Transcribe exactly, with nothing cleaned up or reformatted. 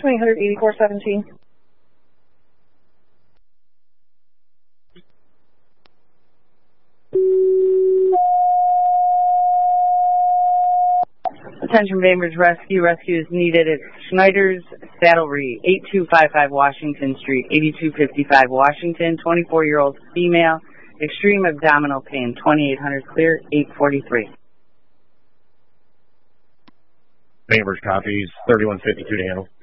twenty hundred eighty-four seventeen. Attention Bainbridge Rescue. Rescue is needed at Schneider's Saddlery, eighty-two fifty-five Washington Street, eighty-two fifty-five Washington, twenty-four-year-old female, extreme abdominal pain, twenty-eight hundred clear, eight forty-three. Bainbridge copies, thirty-one fifty-two to handle.